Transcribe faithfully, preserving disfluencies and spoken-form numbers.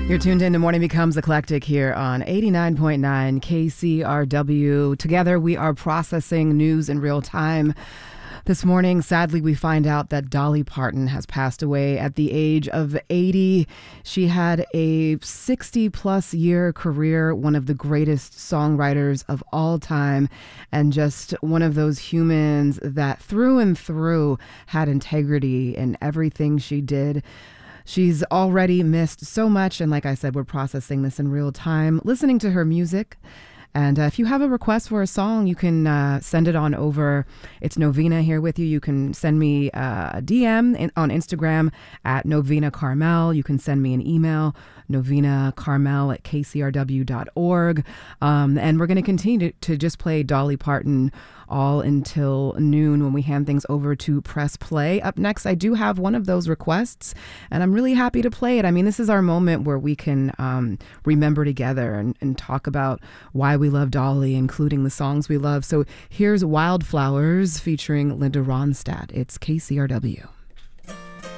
You're tuned in to Morning Becomes Eclectic here on eighty-nine point nine K C R W. Together, we are processing news in real time. This morning, sadly, we find out that Dolly Parton has passed away at the age of eighty. She had a sixty-plus year career, one of the greatest songwriters of all time, and just one of those humans that through and through had integrity in everything she did. She's already missed so much, and like I said, we're processing this in real time, listening to her music. And uh, if you have a request for a song, you can uh, send it on over. It's Novena here with you. You can send me uh, a D M in, on Instagram at Novena Carmel. You can send me an email, novena carmel at k c r w dot org. Um, and we're going to continue to, to just play Dolly Parton all until noon when we hand things over to Press Play. Up next, I do have one of those requests, and I'm really happy to play it. I mean, this is our moment where we can um, remember together and, and talk about why we love Dolly, including the songs we love. So here's Wildflowers featuring Linda Ronstadt. It's K C R W.